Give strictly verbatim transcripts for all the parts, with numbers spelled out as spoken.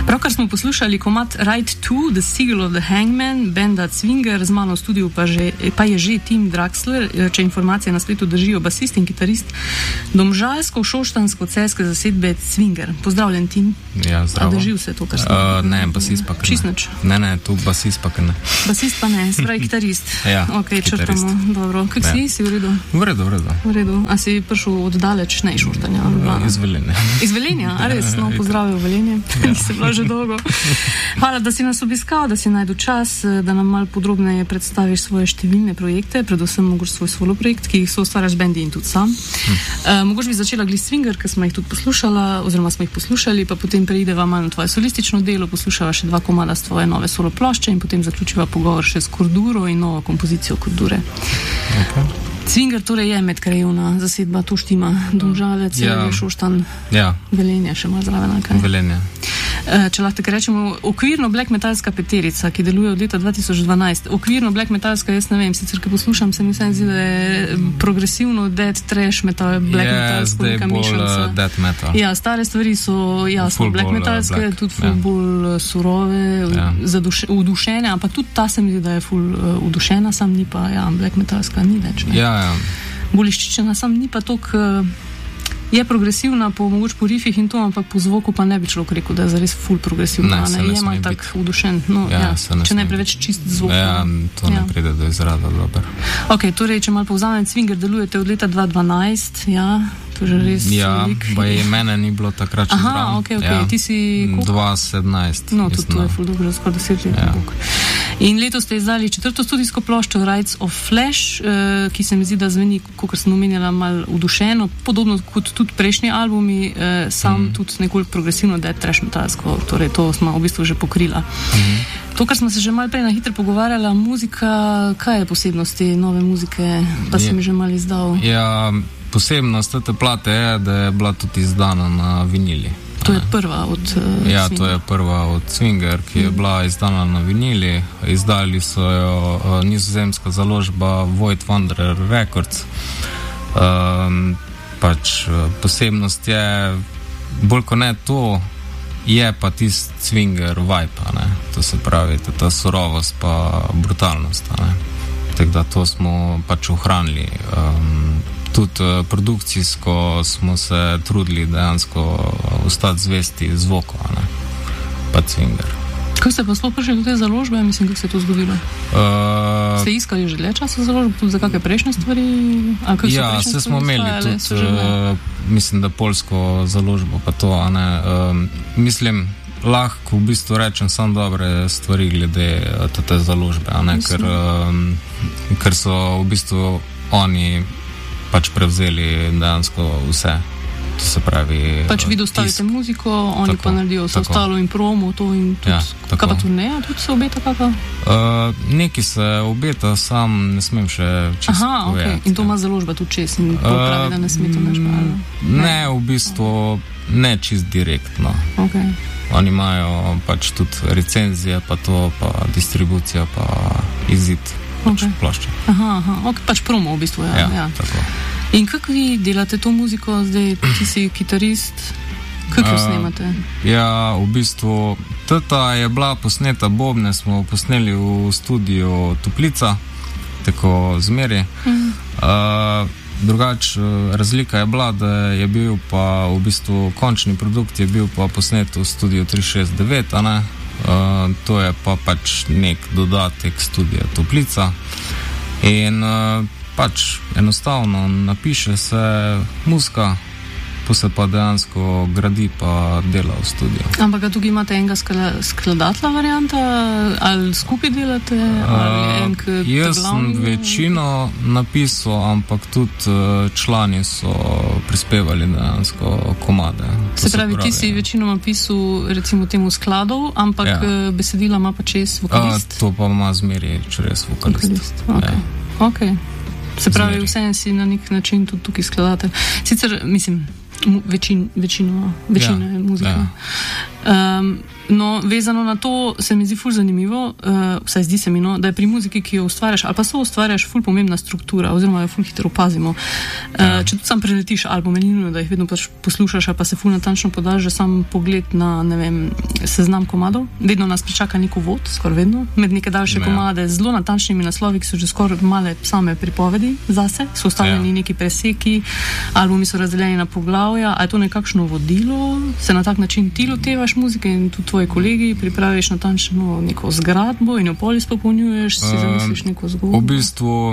Pravkar smo poslušali komad Ride to, The Seagull of the Hangman, benda Zwinger, z mano v studiu pa, že, pa je že Tim Draxler, če informacije na spletu držijo, basist in kitarist domžalsko-šoštansko-celjske zasedbe Zwinger. Pozdravljen, Tim. Ja, zdravo. A drži vse to, kar smo? Uh, ne, basist pa kar ne. Ne, ne, tu basist pa kar ne. Basist pa ne, spravi kitarist. Ja, ok, kitarist. Črtamo. Dobro. Kak ja. si? Si v redu? V redu, v redu. V redu. A si prišel od daleč, ne iz Šoštanja? Iz Velenja. Iz Velenja? A res? No, pozdravil Velenje. Ja. Nisi bila že dolgo. Hvala, da si nas obiskal, da si najdu čas, da nam malo podrobneje predstaviš svoje številne projekte, predvsem mogoče svoj solo projekt, ki jih so ustvarjaš bendi in tudi sam. Hm. Uh, mogoče bi začela gli Zwinger, ker smo jih tudi poslušala, oziroma smo jih poslušali, pa potem preideva malo na tvoje solistično delo, poslušava še dva komada s tvoje nove solo plošče in potem zaključiva pogovor še s Korduro in novo kompozicijo Kordure. Okay. Zwinger torej je medkrajevna zasedba, to štima, Domžale, Celje, ja. Šoštanj, ja. Velenje še malo zraven, kaj? Velenje. Če lahko tako rečemo, okvirno black metalska peterica, ki deluje od leta dva tisoč dvanajst. Okvirno black metalska, jaz ne vem, sicer, ki poslušam, se mi vsem zdi, da je progresivno death, trash metal, black je, metal, spolnika mišljenca. Je, death metal. Ja, stare stvari so jasno black metalske, black. Tudi ful ja. bolj surove, ja. zaduše, udušene, ampak tudi ta se mi zdi, da je ful uh, udušena, sam ni pa, ja, black metalska ni več. Ne? Ja, ja. Bolj iščičena, sam ni pa tok... Uh, Je progresivna, po mogoče po rifih in to, ampak po zvoku pa ne bi človek rekel, da je zares ful progresivna. Ne, ne, je malo tak udušen. No, ja, ja, ne če ne preveč čist zvok. Ja, to ja. ne pride do izrada dober. Ok, torej, če malo povzamem, Zwinger delujete od leta dva tisoč dvanajst, ja, to je že res ja, velik. Ja, je mene ni bilo takrat čez zraven. Aha, ok, ok, ja. Ti si koliko? dva tisoč sedemnajst. No, tudi to je ful dobro, skoraj deset let. Ja. In letos ste izdali četrto studijsko ploščo Rides of Flash, uh, ki se mi zdi, da zveni, kot sem omenjala, malo udušeno, podobno kot tudi prejšnji albumi, uh, sam mm. tudi nekoliko progresivno, da je trash metalsko, torej to smo v bistvu že pokrila. Mm. To, kar smo se že malo prej na hitro pogovarjala, muzika, kaj je posebnost te nove muzike, pa si mi že malo izdal? Ja, posebnost te plate je, da je bila tudi izdana na vinili. To je prva od uh, Ja, Zwinger. to je prva od Zwinger, ki je bila izdana na vinili. Izdali so jo uh, nizozemska založba Void Wanderer Records. Um, pač uh, posebnost je, bolj kot ne to, je pa tist Zwinger vibe, ne? To se pravi, ta surovost pa brutalnost. Tako da to smo pač ohranili. Um, Tudi uh, produkcijsko smo se trudili dejansko ostati zvesti zvoku, ne? Pa Zwinger. Kako ste pa sploh prišli do te založbe? Mislim, kako se je to zgodilo? Uh, ste iskali že dlje časa založbo, tudi za kakšne prejšnje stvari? Ja, se smo imeli tudi, uh, mislim, da polsko založbo pa to, a ne. Uh, mislim, lahko v bistvu rečem samo dobre stvari glede uh, te založbe, a ne, ker, uh, ker so v bistvu oni pač prevzeli dejansko vse, to se pravi... Pač vi dostavite tisk. Muziko, oni tako, pa naredijo vse ostalo in promo, to in tudi... Ja, kaj pa turneja, tudi se obeta kakva? Uh, neki se obeta, sam ne smem še čisto Aha, povedati. Ok, in to ima založba tudi čez in to pravi, da ne smete naš malo? Ne, ne, v bistvu ne čist direktno. Ok. Oni imajo pač tudi recenzije, pa to, pa distribucija, pa izid. Okay. Plošče. Aha, aha, ok, pač promo v bistvu, ja. Ja, ja. tako. In kako vi delate to muziko, zdaj ti si kitarist, kako jo uh, snemate? Ja, v bistvu, teta je bila posneta, bobne smo posneli v studiu Toplica, tako zmeri. Mm. Uh, drugač, razlika je bila, da je bil pa v bistvu končni produkt je bil pa posnet v studiu tri šest devet, a ne? Uh, to je pa pač nek dodatek studija Toplica in uh, pač enostavno napiše se muzika, pa se pa dejansko gradi pa dela v studiu. Ampak tukaj imate enega skladatelja varianta, ali skupaj delate, ali uh, enk jaz sem večino napisal, ampak tudi uh, člani so prispevali dejansko komade. Se pravi, pravi, ti si večinoma pisal recimo temu skladov, ampak ja. besedila ima pa čez vokalist? Uh, to pa ima zmeri čez vokalist. vokalist. Ok, ja. okay. Se pravi, vsem si na nek način tudi tukaj skladatelj. Sicer, mislim, večin, večino, večino ja, je muzika. Ja. Um, no, vezano na to se mi zdi ful zanimivo, uh, vsaj zdi se mi, no, da je pri muziki, ki jo ustvarjaš, ali pa so ustvarjaš ful pomembna struktura, oziroma jo ful hitro opazimo. Uh, ja. Če tudi sam preletiš albume, ni nujno, da jih vedno pač poslušaš, ali pa se ful natančno podaš, že sam pogled na, ne vem, seznam komadov. Vedno nas pričaka neko vod, skoraj vedno, med neke daljše ja. komade z zelo natančnimi naslovi, ki so že skoraj male same pripovedi zase, so ostavljeni ja. neki preseki, albumi so razdeljeni na poglavja, a je to nekakšno vodilo, se na tak način ti lotevaš muzike in tudi tvoji kolegi pripraviš natančno neko zgradbo in jo pol izpopolnjuješ, si zamisliš neko zgodbo. V bistvu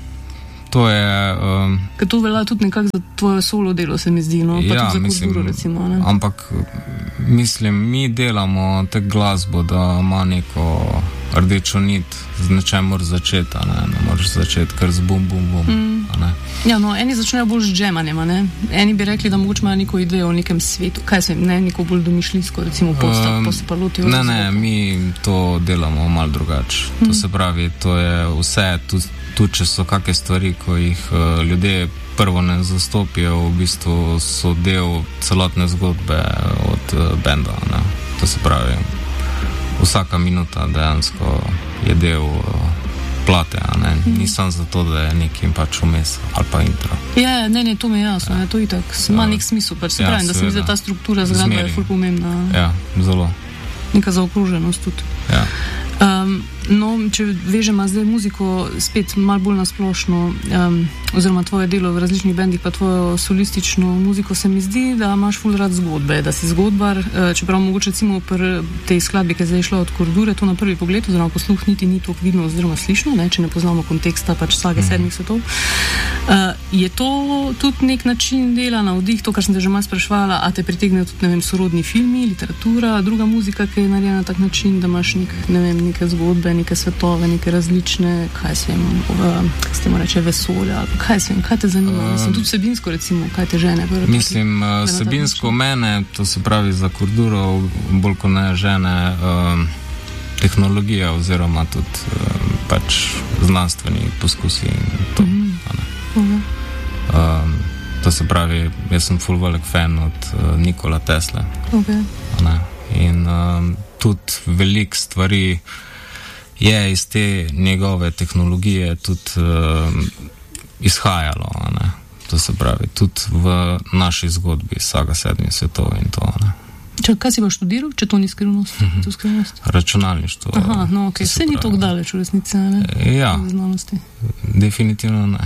to je... Um, Ker to velja tudi nekako za tvoje solo delo, se mi zdi, no? Pa ja, tudi za mislim, kulturo, recimo, ne? Ampak, mislim, mi delamo te glasbo, da ima neko rdečo nit, z nečem moraš začeti, ne? Ne moraš začeti kar z bum, bum, bum, mm. a ne? Ja, no, eni začnejo bolj z džemanjem, ne? Eni bi rekli, da mogoče imajo neko idejo o nekem svetu, kaj se, ne, neko bolj domišljijsko, recimo posta, um, posta pa lotijo. Ne, ne, mi to delamo malo drugače. Mm. To se pravi, to je vse, tudi tudi če so kakšne stvari, ko jih uh, ljudje prvo ne zastopijo, v bistvu so del celotne zgodbe od uh, benda. Ne? To se pravi, vsaka minuta dejansko je del uh, plate, a ne? Mm. Ni samo zato, da je nekim pač vmes ali pa intro. Ja, ne, ne, to mi je jasno, ja. Je to itak, ima nek smisel, pač se ja, pravi, da se mi zdi, ta struktura zgradba je ful pomembna. Ja, zelo. Neka zaokruženost tudi. Ja. Um, no, če vežemo zdaj muziko spet malo bolj nasplošno, um, oziroma tvoje delo v različnih bendih, pa tvojo solistično muziko, se mi zdi, da imaš ful rad zgodbe, da si zgodbar, uh, čeprav mogoče recimo pri tej skladbi, ki je zdaj šla od Kordure, to na prvi pogled, oziroma posluh niti ni toliko vidno oziroma slišno, ne, če ne poznamo konteksta pač sage sedmih svetov. Uh, je to tudi nek način dela na vdih, to, kar sem te že malo spraševala, a te pritegne tudi, ne vem, sorodni filmi, literatura, druga muzika, ki je narejena na tak način, da imaš nek, ne vem, neke zgodbe, neke svetove, neke različne, kaj se jim, kako se temu reče, vesolja, ali kaj se jim, kaj te zanima? Uh, mislim, tudi vsebinsko, recimo, kaj te žene? Mislim, vsebinsko mene, to se pravi za Korduro, bolj ko ne žene um, tehnologija oziroma tudi um, pač znanstveni poskusi in to. Mm. Okay. Um, to se pravi, jaz sem ful velik fan od uh, Nikola Tesle. Okay. In um, tudi veliko stvari je iz te njegove tehnologije tudi um, izhajalo, ne? To se pravi, tudi v naši zgodbi saga sedmih svetov in to. Ne? Če, kaj si pa študiral, če to ni skrivnost? Mm-hmm. To skrivnost? Računalništvo. Aha, no ok, vse ni tako daleč v resnici, ne? Ja, definitivno ne.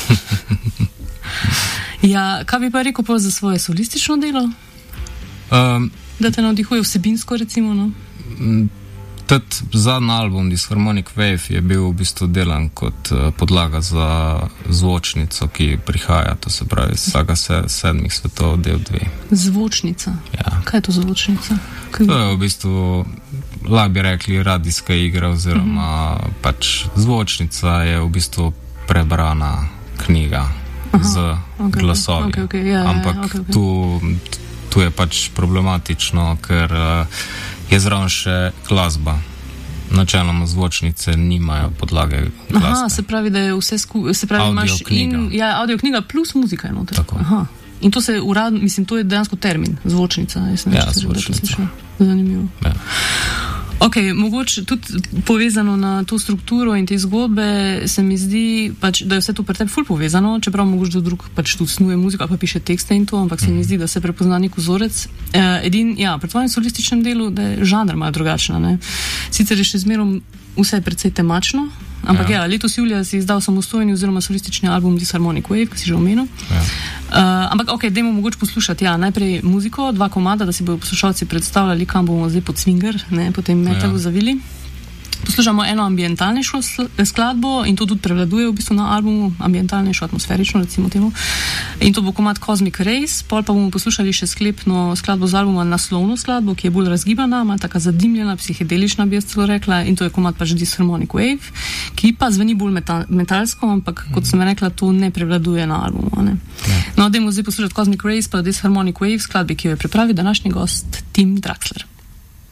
Ja, kaj bi pa rekel pa za svoje solistično delo? Um, da te navdihuje vsebinsko, recimo, no? Tad zadnji album Disharmonic Wave je bil v bistvu delan kot uh, podlaga za zvočnico, ki prihaja, to se pravi saga se, sedmih svetov, del dve. Zvočnica? Ja. Kaj je to zvočnica? Kaj... To je v bistvu, lahko bi rekli, radijska igra, oziroma uh-huh. pač zvočnica je v bistvu prebrana knjiga Aha. z okay, glasovi. Okay, okay, yeah, Ampak okay, okay. tu, tu je pač problematično, ker uh, je zraven še glasba. Načeloma zvočnice nimajo podlage glasbe. Aha, se pravi, da je vse skupaj, se pravi, audio imaš knjiga. In, ja, audio knjiga plus muzika je noter. Tako. Aha. In to se uradno, mislim, to je dejansko termin, zvočnica. Jaz ne ja, vem, zvočnica. Zanimivo. Ja. Ok, mogoče tudi povezano na to strukturo in te zgodbe, se mi zdi, pač, da je vse to pri tebi ful povezano, čeprav mogoče do drug pač tudi snuje muziko, ali pa piše tekste in to, ampak se mi zdi, da se prepozna nek vzorec. Uh, edin, ja, pri tvojem solističnem delu, da je žanr malo drugačna, ne. Sicer je še zmerom vse precej temačno, ampak ja, ja letos julija si izdal samostojni oziroma solistični album Disharmonic Wave, ki si že omenil. Ja. Uh, ampak ok, dajmo mogoče poslušati, ja, najprej muziko, dva komada, da si bojo poslušalci predstavljali, kam bomo zdaj pod swinger, ne, potem metalu ja. zavili. Poslušamo eno ambientalnejšo skladbo in to tudi prevladuje v bistvu na albumu, ambientalnejšo, atmosferično, recimo temu. In to bo komad Cosmic Rays, pol pa bomo poslušali še sklepno skladbo z albuma, naslovno skladbo, ki je bolj razgibana, ima taka zadimljena, psihedelična, bi jaz celo rekla, in to je komad pač Disharmonic Wave, ki pa zveni bolj metal, metalsko, ampak kot sem rekla, to ne prevladuje na albumu. Ne? Ja. No, dajmo zdaj poslušati Cosmic Rays pa Disharmonic Wave, skladbi, ki jo je pripravil današnji gost Tim Draxler.